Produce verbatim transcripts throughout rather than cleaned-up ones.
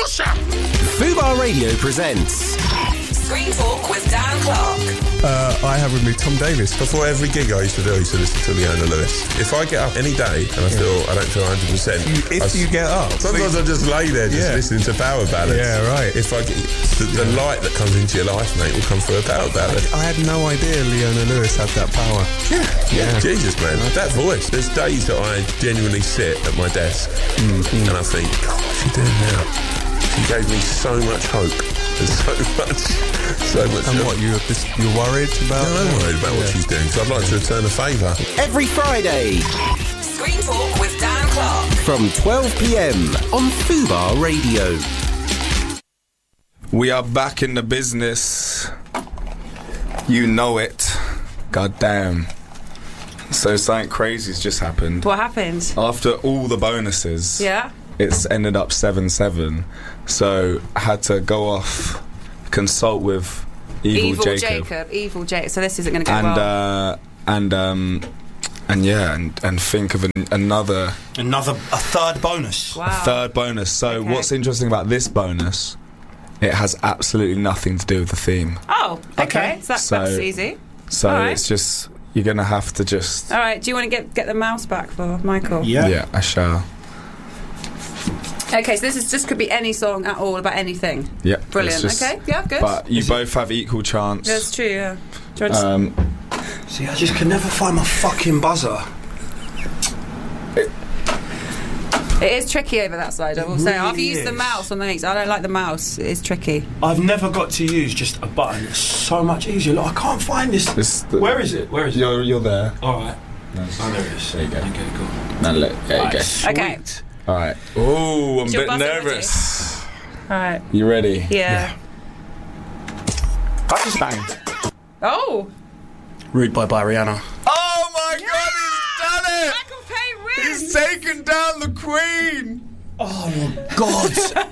Bullshit! Fubar Radio presents Screen Talk with Dan Clark. Uh, I have with me Tom Davis. Before every gig I used to do, I used to listen to Leona Lewis. If I get up any day and I feel I don't feel one hundred percent, if I, you get up, sometimes I just lay there just Yeah. listening to power ballads. Yeah, right. If I get the, the light that comes into your life, mate, will come through a power ballad. I had no idea Leona Lewis had that power. Yeah, Yeah. Jesus, man, that voice. There's days that I genuinely sit at my desk Mm-hmm. and I think, God, what's she doing now? She gave me so much hope. And so much, so much. And what, you're, this, you're worried about? No, I'm worried about what Yeah. she's doing, so I'd like to return a favour. every Friday Screen Talk with Dan Clark. from twelve p.m. on Fubar Radio. We are back in the business. You know it. God damn. So something crazy's just happened. What happened? After all the bonuses, Yeah. it's ended up seven seven. So I had to go off, consult with Evil, Evil Jacob. Jacob. Evil Jacob. So this isn't going to go And well. uh and um and yeah, and, and think of an, another Another, a third bonus. wow. a third bonus. So Okay. what's interesting about this bonus, it has absolutely nothing to do with the theme. Oh, okay. Okay. So, that, So- that's easy. So All right. it's just, you're gonna have to just All right. Do you want to get get the mouse back for Michael? Yeah. yeah, I shall. Okay. So this is just could be any song at all about anything. Yeah, Brilliant. it's just- Okay. Yeah. Good. But you Is it- both have equal chance. That's true. Yeah. Do you want to- Um, See, I just can never find my fucking buzzer. it is tricky over that side. I will say. I've really used the is. mouse on the mix. I don't like the mouse. It is tricky. I've never got to use just a button. It's so much easier. Like, I can't find this. it's the- Where is it? Where is it? You're you're there. All right. Nice. Oh, there it is. There you go. Okay, cool. Now look, there you Right, go. sweet. Okay. All right. Oh, I'm Is a your bit buzzer nervous. All right. You ready? Yeah. I just bang. Oh. Rude Boy by Rihanna. Oh my God, he's done it! Michael Payne wins. He's taken down the Queen. Oh my God.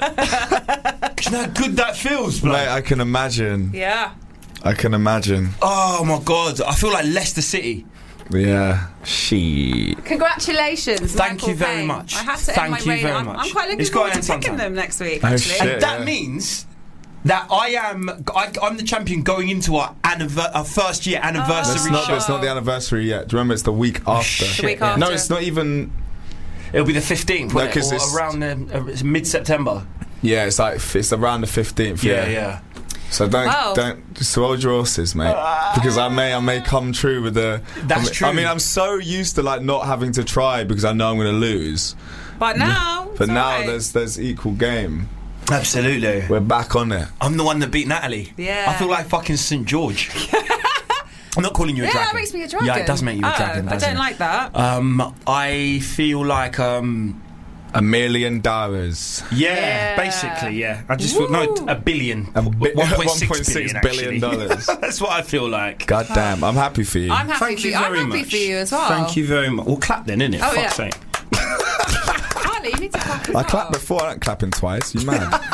Do you know how good that feels, Mate, bloke? I can imagine. Yeah. I can imagine. Oh my God. I feel like Leicester City. Yeah. She. Congratulations, Thank Michael you very Payne. much. I have to Thank end my you reign. very I'm, much. I'm quite looking It's got forward to to end picking sometime. them next week. Oh, Actually. shit. And that Yeah. means that I am, I, I'm the champion going into our, anniver- our first year anniversary It's not, show. it's not the anniversary yet. Do you remember? It's the week after. shit, The week yeah. after. No, it's not even. It'll be the fifteenth, No, won't it? 'cause Or it's- around the, uh, it's mid-September. Yeah, it's like it's around the fifteenth. Yeah, Yeah, yeah. So don't Wow. don't just hold your horses, mate, because I may I may come true with the. That's I mean, true. I mean, I'm so used to like not having to try because I know I'm going to lose. But now, But it's now alright. there's there's equal game. Absolutely. We're back on it. I'm the one that beat Natalie. Yeah. I feel like fucking Saint George. I'm not calling you a Yeah, dragon. that makes me a dragon. Yeah, it does make you a Oh, dragon. I doesn't don't it? like that. Um, I feel like um, A million dollars. yeah, Yeah. basically, yeah. I just feel no, Woo. a billion, A bi- one point six one point six billion, billion actually. dollars. That's what I feel like. God damn, I'm happy for you. I'm happy Thank for you you. very I'm happy much. for you as well. Thank you very much. Well, clap then, innit? Oh, Fuck's yeah. sake. Harley, you need to clap as I well. clapped before. I don't clap him twice. You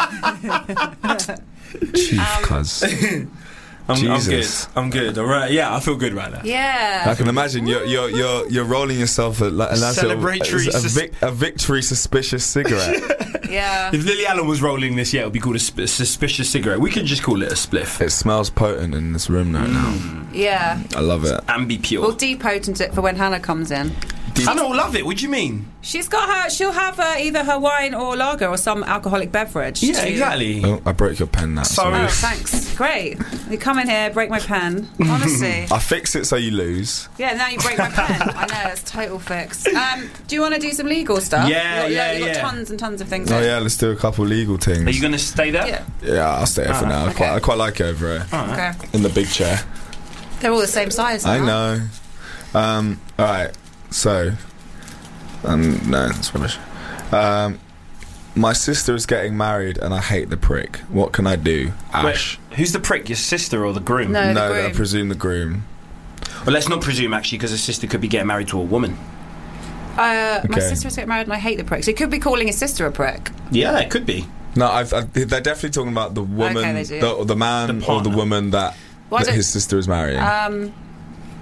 mad? Chief, Um, cuz. I'm, Jesus. I'm good. I'm good. All right. Yeah, I feel good right now. Yeah. I can imagine you're you're you're you're rolling yourself a, like, a nice little- Celebratory a, sus- vic, a victory suspicious cigarette. Yeah. If Lily Allen was rolling this, yeah, it would be called a sp- suspicious cigarette. We could just call it a spliff. It smells potent in this room right now. Yeah. I love it. Ambi pure. We'll depotent it for when Hannah comes in. I don't love it. What do you mean? She's got her. She'll have uh, either her wine or lager or some alcoholic beverage. Yeah, to- exactly. Oh, I broke your pen now. Sorry. Oh, thanks. Great. You come in here, break my pen. Honestly. I fix it so you lose. Yeah, now you break my pen. I know, it's total fix. Um, do you want to do some legal stuff? Yeah, you got, yeah, You've got yeah. tons and tons of things. Oh in. yeah, let's do a couple legal things. Are you going to stay there? Yeah. Yeah, I'll stay here for Ah, now. I okay. quite, I quite like it over here Okay. in the big chair. They're all the same size. I now. know. Um, all right, so um, no, that's rubbish. Um, my sister is getting married, and I hate the prick. What can I do, Ash? Wait, who's the prick? Your sister or the groom? No, the no, groom. I presume the groom. Well, let's not presume actually, because her sister could be getting married to a woman. Uh, My Okay. sister was getting married and I hate the prick. So you could be calling his sister a prick. Yeah, it could be. No, I've, I've, they're definitely talking about the woman, Okay, they do. the, or the man, The or the partner. woman that, Well, I that don't- his sister is marrying. Um,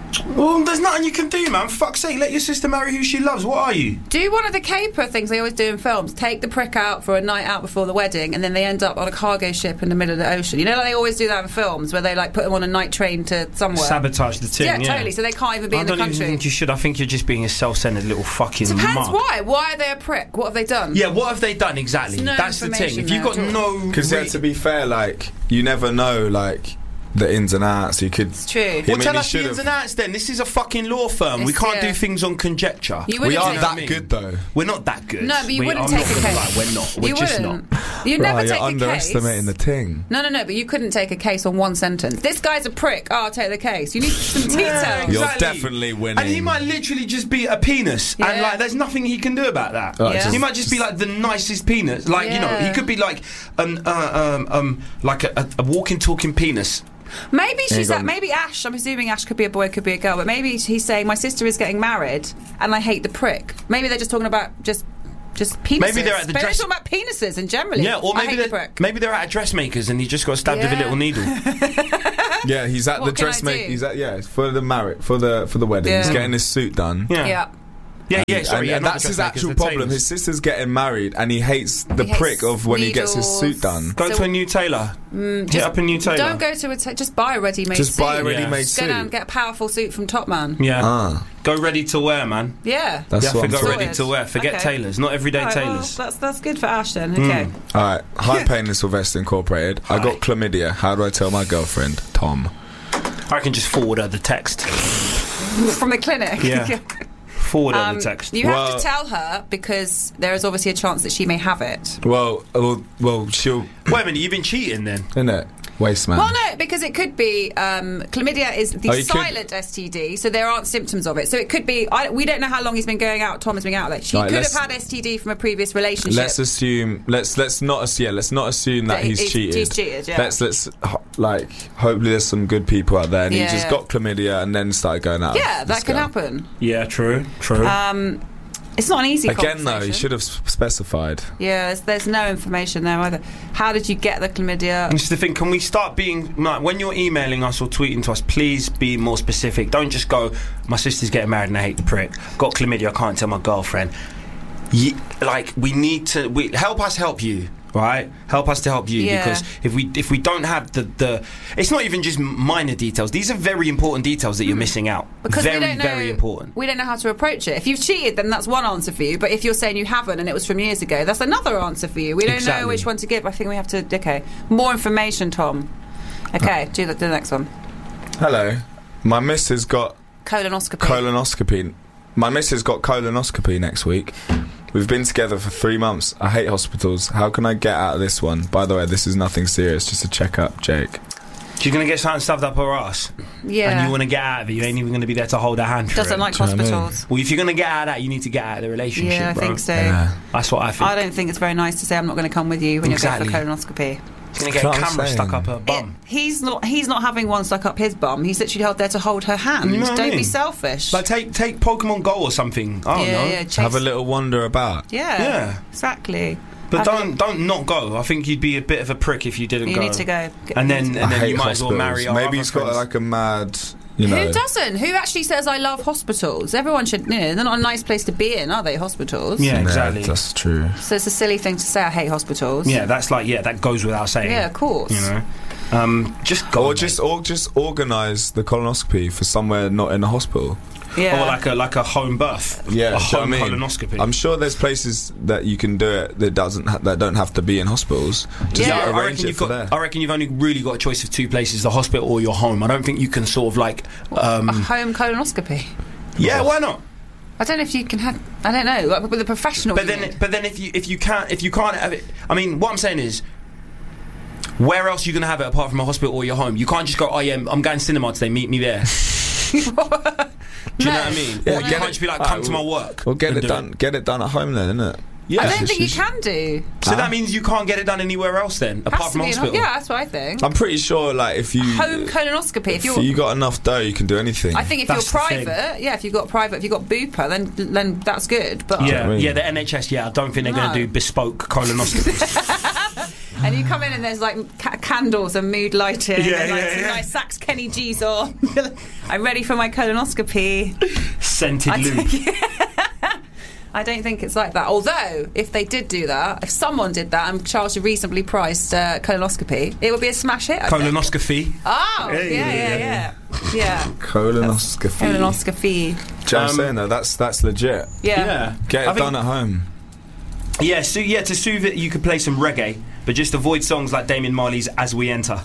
Well, there's nothing you can do, man. Fuck's sake, let your sister marry who she loves. What are you? Do one of the caper things they always do in films. Take the prick out for a night out before the wedding, and then they end up on a cargo ship in the middle of the ocean. You know, like they always do that in films, where they like put them on a night train to somewhere. Sabotage the team. Yeah, Yeah, totally. So they can't even be I in the don't even country. think you should. I think you're just being a self-centered little fucking Depends mug. why. Why are they a prick? What have they done? Yeah, what have they done exactly? There's no That's the thing. information If you've got there at no, Because yeah, re- to be fair, like you never know, like the ins and outs. You could. It's true. I well, mean, tell he us the should've- ins and outs. Then this is a fucking law firm. we It's- can't yeah. do things on conjecture. You We wouldn't aren't take- that I mean? good though. We're not that good. No, but you we, wouldn't I'm take not a gonna case. lie, we're not. We're you just wouldn't. not. You'd Right, never you're take a underestimating case. the ting. No, no, no, but you couldn't take a case on one sentence. This guy's a prick. Oh, I'll take the case. You need some details. Yeah, You're exactly. definitely winning. And he might literally just be a penis, and Yeah. like, there's nothing he can do about that. Right, Yeah. just- He might just be like the nicest penis. Like you know, Yeah. he could be like an uh, um um like a, a, a walking, talking penis. Maybe you she's go. at, maybe Ash. I'm assuming Ash could be a boy, could be a girl, but maybe he's saying my sister is getting married, and I hate the prick. Maybe they're just talking about just just penises. Maybe they're at the Maybe dress- they're talking about penises in generally. Yeah, or I maybe hate the they're prick. maybe they're at a dressmaker's and he just got stabbed with a Yeah. little needle. Yeah, he's at What the can I dressmaker. do? He's at yeah for the marriage for the for the wedding. He's Yeah. getting his suit done. Yeah, Yeah. yeah, yeah. Sorry, and, yeah, and not that's the his dressmakers, actual the problem. tailors. His sister's getting married, and he hates the He hates prick of when he gets his needles. suit done. Go So- to a new tailor. Hit up a new tailor. Don't go to a ta- just buy a ready-made Just suit. buy a Yeah. ready-made Just go suit. down and get a powerful suit from Top Man. Yeah. Ah, Go ready to wear, man. Yeah. that's you have what to I'm go saying. ready Sorted. to wear. Forget Okay. tailors. Not everyday Alright, well, tailors. that's that's good for Ash then. Okay. All right, High Pain and Sylvester Incorporated. I got chlamydia. How do I tell my girlfriend, Tom? I can just forward her the text. From the clinic. Yeah. Forward her Um, the text. you have Well- to tell her because there is obviously a chance that she may have it. Well, well, well she'll, Wait a minute, you've been cheating then? isn't it? Waste man. Well, no, because it could be um, chlamydia is the Oh, you could- silent S T D, so there aren't symptoms of it. So it could be. I, we don't know how long he's been going out. Tom has been out. Like she Right, could have let's- had S T D from a previous relationship. Let's assume. Let's let's not assume. Yeah, let's not assume that, That he's, he's- cheated. he's cheated, yeah. Let's let's ho- like. Hopefully, there's some good people out there, and Yeah, he just yeah. got chlamydia and then started going out. yeah, with that this can girl. happen. Yeah, true, true. Um, it's not an easy. Again, though, he conversation. should have s- specified. Yeah, there's, there's no information there either. How did you get the chlamydia? This is the thing. Can we start being like when you're emailing us or tweeting to us? Please be more specific. Don't just go. My sister's getting married and I hate the prick. Got chlamydia. I can't tell my girlfriend. Ye- like we need to. We, help us help you. Right, help us to help you Yeah. because if we if we don't have the, the it's not even just minor details. These are very important details that you're missing out. Because very we don't know, very important. We don't know how to approach it. If you've cheated, then that's one answer for you. But if you're saying you haven't and it was from years ago, that's another answer for you. We don't Exactly. know which one to give. I think we have to. Okay, more information, Tom. Okay, do the, do the next one. Hello, my missus got Colonoscopy. colonoscopy. My missus got colonoscopy next week. We've been together for three months. I hate hospitals. How can I get out of this one? By the way, this is nothing serious, just a checkup, Jake. She's gonna get something stuffed up her ass, yeah. and you want to get out of it. You ain't even gonna be there to hold her hand. For Doesn't it. like Do you know what I mean? hospitals. Well, if you're gonna get out of that, you need to get out of the relationship. Yeah, I bro. think so. Yeah. That's what I think. I don't think it's very nice to say I'm not going to come with you when Exactly. you're going for colonoscopy. She's gonna get That's a what I'm camera saying. stuck up her bum. It- he's not. He's not having one stuck up his bum. He's literally held there to hold her hand. You know what I Don't be mean? selfish. Like take take Pokemon Go or something. I don't yeah, know. yeah. Chase. Have a little wander about. Yeah. Yeah. Exactly. But Have a- don't don't not go. I think you'd be a bit of a prick if you didn't You go. need to go. And then and I then hate you might as well hospitals. marry our Maybe other he's got friends. like a mad, you know. Who doesn't? Who actually says I love hospitals? Everyone should. You know, they're not a nice place to be in, are they? Hospitals. Yeah, Yeah, exactly. that's true. So it's a silly thing to say. I hate hospitals. Yeah, that's like yeah, that goes without saying. Yeah, of course. You know, um, just go. Or mate. just, or just organise the colonoscopy for somewhere not in a hospital. Yeah. or like a like a home birth. Yeah, a do you know home what I mean? colonoscopy. I'm sure there's places that you can do it that doesn't ha- that don't have to be in hospitals. Just Yeah. I arrange reckon it you've for got. there. I reckon you've only really got a choice of two places: the hospital or your home. I don't think you can sort of like. Um, a home colonoscopy. yeah, why not? I don't know if you can have. I don't know. Like with a professional. But you then, mean. but then, if you if you can't if you can't have it, I mean, what I'm saying is, where else are you going to have it apart from a hospital or your home? You can't just go, oh yeah, I'm going cinema today. Meet me there. Do you know what I mean? Yeah, or you get can't it- just be like, alright, come to my well- work. Well, get and it do done. Get it done at home then, isn't it? Yeah. I don't think you she's- can do. So Huh? that means you can't get it done anywhere else then, apart Has from to be in- hospital. yeah, that's what I think. I'm pretty sure, like, if you Home colonoscopy. If if you're, you got enough dough, you can do anything. I think if That's you're the thing. private, yeah, if you've got private, if you've got Bupa, then then that's good. But Yeah, I mean? yeah, the N H S. Yeah, I don't think they're going No. to do bespoke colonoscopies. And you come in and there's like ca- candles and mood lighting. Yeah, and like yeah, some yeah. nice sax Kenny G's on. I'm ready for my colonoscopy. Scented I lube. don't, I don't think it's like that. Although, if they did do that, if someone did that and charged a reasonably priced uh, colonoscopy, it would be a smash hit. I think. Colonoscopy. Oh, Hey, yeah, yeah, yeah, yeah. Yeah. Colonoscopy. Colonoscopy. Do you know what I'm Um, saying though? That's that's legit. Yeah. Yeah. Get I it think- done at home. Yeah, so yeah, to soothe it, you could play some reggae, but just avoid songs like Damien Marley's "As We Enter."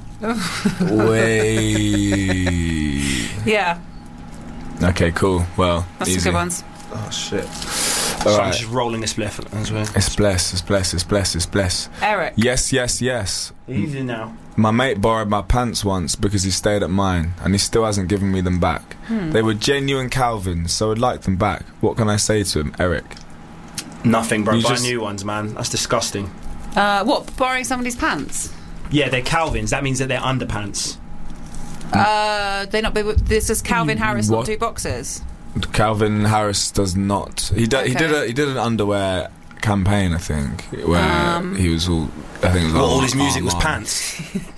Wait. Yeah. Okay, cool. Well, That's easy. some good ones. Oh shit. So All I'm right. just rolling a spliff as well. It's bless. It's bless. It's bless. It's bless. Eric. Yes, yes, yes. Easy now. My mate borrowed my pants once because he stayed at mine, and he still hasn't given me them back. Hmm. They were genuine Calvins, so I'd like them back. What can I say to him, Eric? Nothing, bro. You Buy just- new ones, man. That's disgusting. Uh, what, borrowing somebody's pants? Yeah, they're Calvins. That means that they're underpants. Uh, they not be. This is Calvin Harris not What? do boxers. Calvin Harris does not. He did. He Okay. did. A, he did an underwear campaign, I think, where Um, he was all. I think it was Well, like, all his music arm, was arm. pants.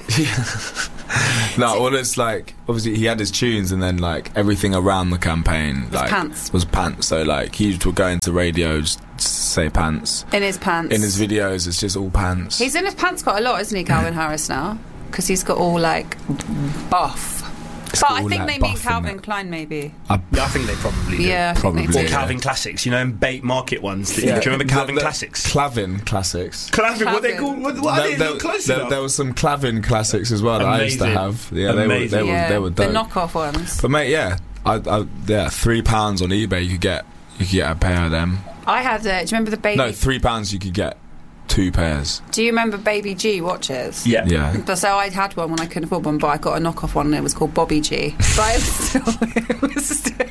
No, well, it's like obviously he had his tunes, and then like everything around the campaign like pants. was pants. So like he would go into radio, just say pants. In his pants. In his videos, it's just all pants. He's in his pants quite a lot, isn't he, Calvin Harris now? Because he's got all like buff. It's But got I all think that they mean buff in Calvin it. Klein, maybe. I, Yeah, I think they probably do. Yeah, I think Probably. they Or do. Calvin Classics, you know, and bait market ones. Do you remember Calvin The- the Classics? Clavin classics. Clavin, what they Clavin. called? What, what are There, they there- not close there- enough? there was some Clavin classics as well that I used to Amazing. have. Yeah, they were, Amazing. they were, yeah, they were the dope. knockoff ones. But mate, yeah, I, I, yeah, three pounds on eBay you could get, you could get a pair of them. I had. Uh, do you remember the baby? No, three pounds you could get two pairs. Do you remember Baby G watches? Yeah. Yeah. But so I had one when I couldn't afford one, but I got a knockoff one and it was called Bobby G. But it was still, it was still,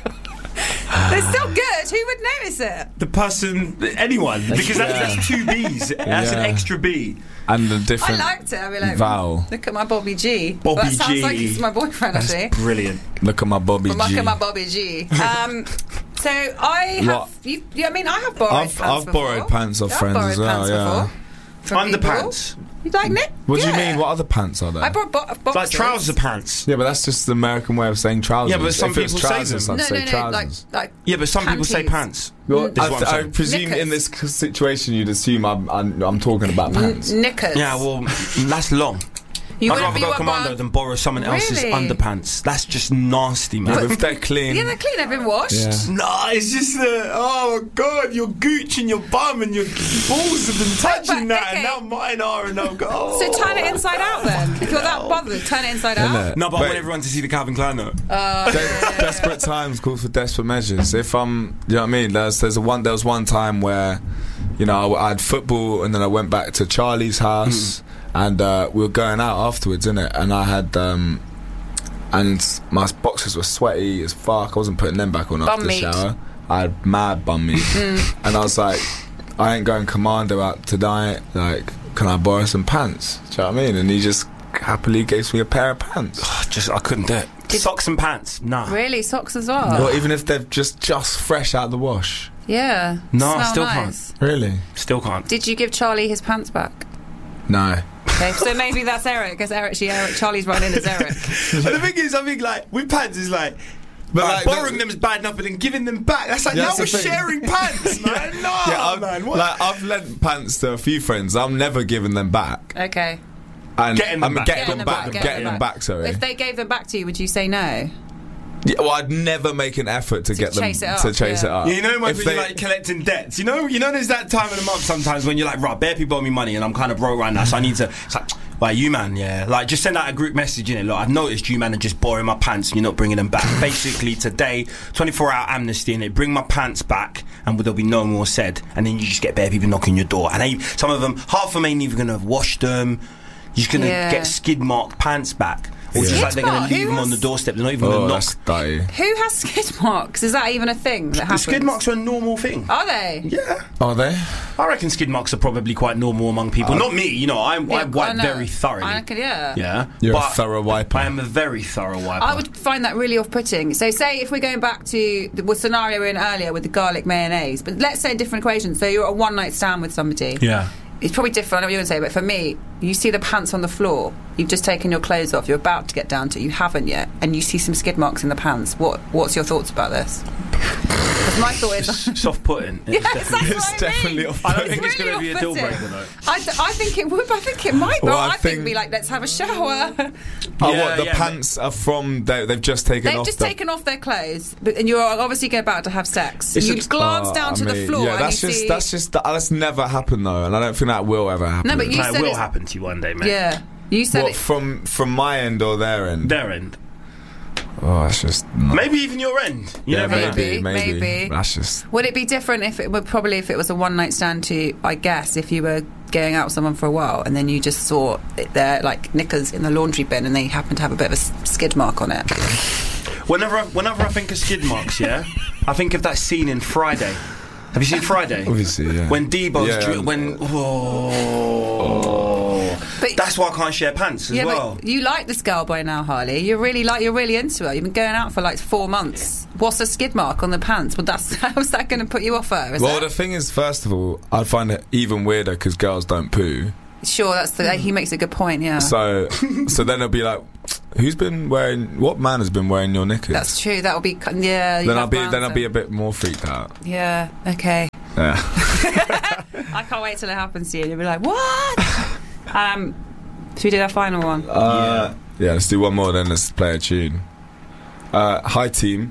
it's still good. Who would notice it? The person, anyone, because that's, Yeah. that's two B's. That's an Yeah. extra B. And the I different liked it. I'd be like, vowel. look at my Bobby G. Bobby that sounds G. like he's my boyfriend, That's actually. brilliant. Look at my Bobby But look G. at my Bobby G. Um, so I have. What? You, yeah, I mean, I have borrowed I've, pants I've before. borrowed pants off I've friends borrowed as well. pants Yeah. before. From Underpants. people. You like Nick? What do you Yeah. mean? What other pants are there? I brought bo- boxers. Like trouser pants. Yeah, but that's just the American way of saying trousers. Yeah, but some if it was people say trousers, them. I'd No, say no, no. Like, trousers. like Yeah, but some people say panties. pants. Well, Is I, what I'm I saying. presume Knickers. in this c- situation you'd assume I'm, I'm, I'm talking about pants. N- knickers. Yeah, well, that's long. you I'd wouldn't rather be go one commando bar- than borrow someone else's Really? underpants. That's just nasty, man. But if they're clean, Yeah, they're clean. They've been washed. Yeah. Nah, it's just the oh my god, your gooch and your bum and your balls have been touching But, that, okay. and now mine are, and I'll go. Oh. So turn it inside out then. If you're that bothered, turn it inside out. Innit? No, but I But- want everyone to see the Calvin Klein though. De- desperate times call for desperate measures. If I'm, you know what I mean. There's there's a one there was one time where, you know, I, I had football and then I went back to Charlie's house and uh, we were going out afterwards, innit? And I had um, and my boxers were sweaty as fuck. I wasn't putting them back on Bum after the meat. shower. I had mad bum meat, and I was like, I ain't going commando out tonight. Like, can I borrow some pants? Do you know what I mean? And he just happily gave me a pair of pants. Just I couldn't do it. Socks and pants, nah. Really, socks as well. Or even if they're just just fresh out of the wash. Yeah. No, I Smell still nice. Really? Still can't. Did you give Charlie his pants back? No. Okay, so maybe that's Eric, because Eric, actually, Eric, Charlie's running as Eric. And the thing is, I think like with pants is like. But like, like, borrowing that- them is bad enough, but then giving them back, that's like Yeah, now that's we're the thing. sharing pants, man. No, yeah, I've, man. What? like I've lent pants to a few friends. I'm never giving them back. Okay. And Getting them I'm back. getting Getting them them back. back, I'm getting getting them them back. Sorry. If they gave them back to you, would you say no? Yeah, well, I'd never make an effort to, get them chase it up, to chase yeah. it up. Yeah, you know, like, If when they- you're like collecting debts. You know, you know, there's that time of the month sometimes when you're like, right, bare people owe me money, and I'm kind of broke right now, so I need to. It's like, like you, man, yeah, like just send out a group message in it. Look, I've noticed you, man, are just borrowing my pants, and you're not bringing them back. Basically, today, twenty-four hour amnesty in it. Bring my pants back, and there'll be no more said. And then you just get bare people knocking your door, and they, some of them, half of them ain't even gonna have washed them. You're just gonna Yeah. get skid marked pants back. Or Yeah. just like they're going Skid to leave mark? them on Who the has- doorstep. They're not even Oh, going to knock. that's dirty. Who has skid marks? Is that even a thing that The happens? skid marks are a normal thing. Are they? Yeah. Are they? I reckon skid marks are probably quite normal among people. Not me, you know, I, I Yeah, wipe I know. very thoroughly. I could, yeah. Yeah. You're but a thorough wiper. I am a very thorough wiper. I would find that really off-putting. So, say if we're going back to the well, scenario we were in earlier with the garlic mayonnaise, but let's say a different equation. So, you're at a one-night stand with somebody. Yeah. it's probably different. I know what you would say, but for me, you see the pants on the floor. You've just taken your clothes off. You're about to get down to it. You haven't yet, and you see some skid marks in the pants. What What's your thoughts about this? Because my thought is soft putting. Yes, It's definitely, that's what I definitely mean. off- I don't It's think it's going to really be a deal off-putting. breaker though. I, th- I think it would. But I think it might. But Well, I, I think, think- it'd be like, let's have a shower. Oh, Yeah, what the yeah, pants are from? They, they've just taken They've off. just the, taken off their clothes, but, and you're obviously about to have sex. It's you a- glance Oh, down I to the mean, floor. Yeah, and that's you just see, that's just that's never happened though, and I don't think that will ever happen. No, but you No, it said will it's- happen to you one day, mate. Yeah, you said what it. from from my end or their end? Their end. Oh, that's just not, Maybe even your end. You yeah, never know. maybe, Maybe, maybe, maybe. That's just Would it be different if it were probably if it was a one night stand to, I guess, if you were going out with someone for a while and then you just saw it- their like knickers in the laundry bin and they happen to have a bit of a s- skid mark on it? Whenever I, whenever I think of skid marks, yeah, I think of that scene in Friday. Have you seen Friday? obviously yeah. When Debo's Yeah. dri- when oh, But that's why I can't share pants as yeah, well. but you like this girl by now, Harley. You're really like you're really into her. You've been going out for like four months. What's a skid mark on the pants? Well, that's how's that going to put you off her? Is Well, that? the thing is, first of all, I'd find it even weirder because girls don't poo. Sure, that's the. He makes a good point. Yeah, So, so then it'll be like, who's been wearing? What man has been wearing your knickers? that's true. That would be. Yeah. you then I'll have be brown then I'll be a skin. bit more freaked out. Yeah. Okay. Yeah. I can't wait till it happens to you. You'll be like, what? um, should we do our final one? Uh, yeah. Let's do one more. Then let's play a tune. Uh, hi team.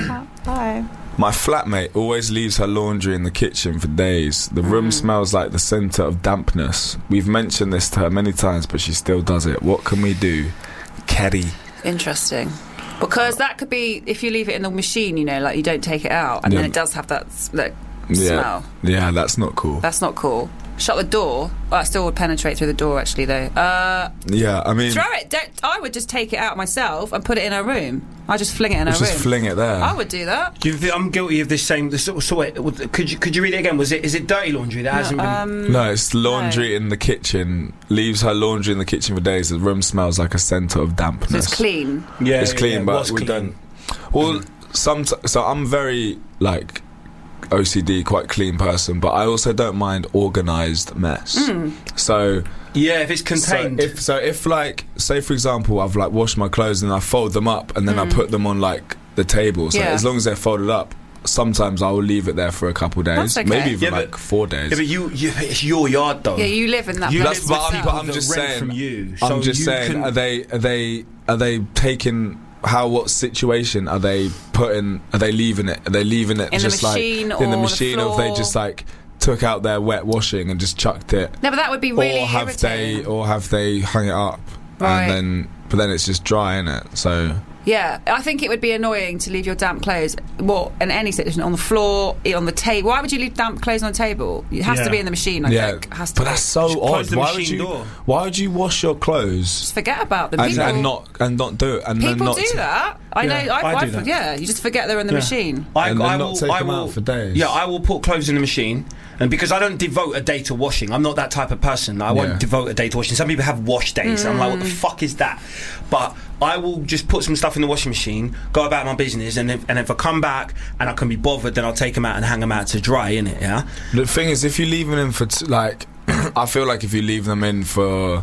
Hi. My flatmate always leaves her laundry in the kitchen for days. The room Mm. smells like the centre of dampness. We've mentioned this to her many times, but she still does it. What can we do? Caddy. Interesting. Because that could be if you leave it in the machine, you know, like you don't take it out, and Yeah. then it does have that, s- that Yeah. smell. Yeah, that's not cool. That's not cool. Shut the door. Well, that still would penetrate through the door, actually, though. Uh, Yeah, I mean, throw it. Don't, I would just take it out myself and put it in her room. I just fling it in her just room. fling it there. I would do that. Do you thi- I'm guilty of this same. This, so wait, could you could you read it again? Was it is it dirty laundry that hasn't been? Um, No, it's laundry in the kitchen. Leaves her laundry in the kitchen for days. The room smells like a centre of so dampness. it's clean. yeah, It's yeah, clean, yeah, but was we clean. don't. Well, some. So I'm very like O C D, quite clean person, but I also don't mind organised mess. Hmm. So. Yeah, if it's contained. So if, so if like, say for example, I've like washed my clothes and I fold them up and then I put them on like the table. So Hmm. Yeah. as long as they're folded up, sometimes I will leave it there for a couple days, That's okay. maybe even Yeah, but- like four days. yeah, but you, you, it's your yard though. Yeah, you live in that You place That's, but I'm, yourself. but I'm The just rent saying. from you, I'm so just you saying. can- Are they? Are they? Are they taking? How? What situation are they putting? Are they leaving it? Are they leaving it In the just machine like in the or the machine, or have they floor? just like took out their wet washing and just chucked it, No, but that would be really or have irritating. they? Or have they hung it up Right. and then? But then it's just dry, isn't it? So. Yeah, I think it would be annoying to leave your damp clothes, well, in any situation, on the floor, on the table. Why would you leave damp clothes on the table? It has Yeah. to be in the machine, I Yeah, think. Has to but be. that's so Just close odd. the Why would machine you? door. Why would you wash your clothes Just forget about them. and, People, and not and not do it? And then people not do that. I Yeah, know. I've, I do I've, that. Yeah, you just forget they're in the Yeah. machine. I, And then I not will, take I them will, out for days. Yeah, I will put clothes in the machine, and because I don't devote a day to washing, I'm not that type of person. I Yeah. won't devote a day to washing. Some people have wash days. I'm like, what the Mm. fuck is that? But I will just put some stuff in the washing machine, go about my business, and if, and if I come back and I can be bothered, then I'll take them out and hang them out to dry. Innit? Yeah. The thing is, if you're leaving them for t- like, I feel like if you leave them in for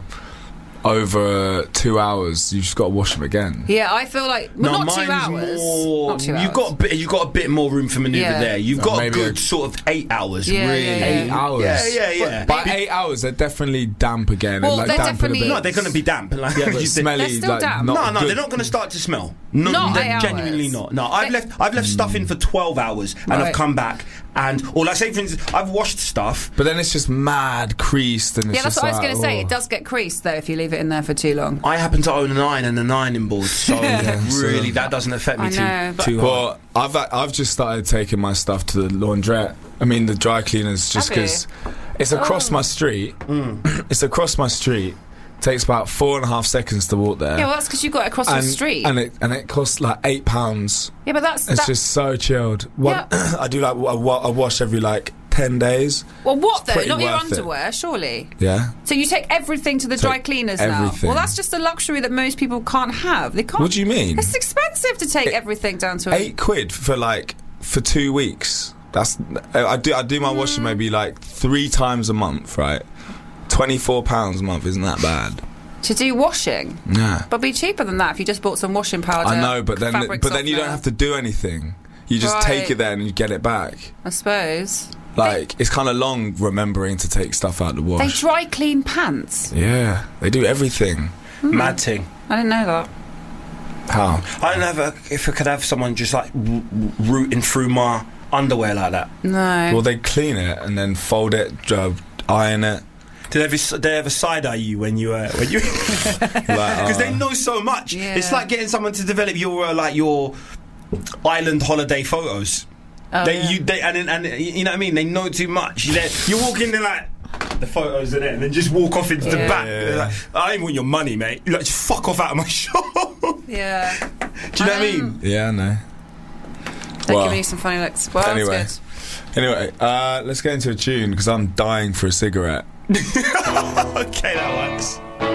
over two hours, you've just got to wash them again. Yeah, I feel like well, not two hours. More, Not two you've hours. got a bit, you've got a bit more room for manoeuvre Yeah. there. You've Uh, got a maybe good a- sort of eight hours. Yeah, really. yeah, yeah. Eight hours. Yeah, yeah, yeah. By eight hours, they're definitely damp again. Well, and like they're damp in a definitely- bit. No, they're going to be damp. Like, Yeah, but you- smelly. They're still like, damp. not No, no, good. they're not going to start to smell. No, Not they're eight hours. genuinely not. No, I've They- left. I've left stuff in for twelve hours, and Right. I've come back, and or like say for instance, I've washed stuff. But then it's just mad creased, and it's Yeah, that's just what I was like, going to say. oh. It does get creased though if you leave it in there for too long. I happen to own an iron and an ironing board, so so- really that doesn't affect me I know, too but- too hard. Well, I've I've just started taking my stuff to the laundrette. I mean, the dry cleaners, just Have you? because it's across my street. It's across my street. Takes about four and a half seconds to walk there. Yeah, well, that's because you got it across and, the street. and it and it costs like eight pounds. yeah, but that's It's that, just so chilled. One, I do like a, wa- a wash every like ten days. well, what though? pretty Not your worth it. underwear, surely. Yeah. So you take everything to the Take dry cleaners now. everything. Well, that's just a luxury that most people can't have. They can't. What do you mean? It's expensive to take everything down to a Eight quid for like for two weeks. That's I do I do my washing maybe like three times a month, right? Twenty-four pounds a month isn't that bad? To do washing? Yeah. But it'd be cheaper than that if you just bought some washing powder. I know, but then fabric but then you don't softener. have to do anything. You just Right. take it there and you get it back. I suppose. Like it's kind of long remembering to take stuff out the They wash. dry clean pants. Yeah, they do everything. Mad thing. I didn't know that. How? I don't have a, if I could have someone just like r- r- rooting through my underwear like that. No. Well, they clean it and then fold it, uh, iron it. Did they ever, did they ever side eye you when you uh, when you because Like, they uh, know so much. Yeah. It's like getting someone to develop your uh, like your island holiday photos. Oh, they yeah. you they and and you know what I mean. They know too much. You know, you walk in there like the photos in it, and then just walk off into the Yeah. back. Yeah. They're like, I ain't want your money, mate. You like just fuck off out of my shop. Do Yeah. you know what I mean? yeah, no. They're Well, giving you some funny looks. Well, anyway. that's Anyway, uh, let's get into a tune because I'm dying for a cigarette. Okay, that works.